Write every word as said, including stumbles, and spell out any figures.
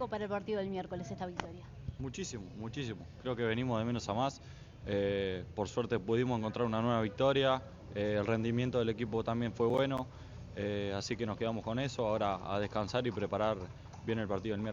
significó para el partido del miércoles esta victoria? Muchísimo, muchísimo. Creo que venimos de menos a más. Eh, por suerte pudimos encontrar una nueva victoria. Eh, el rendimiento del equipo también fue bueno. Eh, así que nos quedamos con eso. Ahora a descansar y preparar bien el partido del miércoles.